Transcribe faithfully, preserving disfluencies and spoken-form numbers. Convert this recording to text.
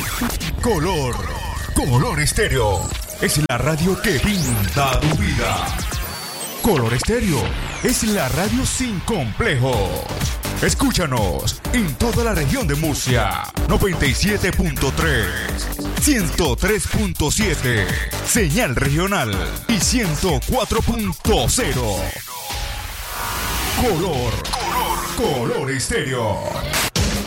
Color, Color Estéreo. Es la radio que pinta tu vida. Color Estéreo es la radio sin complejos. Escúchanos en toda la región de Murcia. noventa y siete punto tres, ciento tres punto siete, señal regional y ciento cuatro punto cero. Color, Color, Color Estéreo.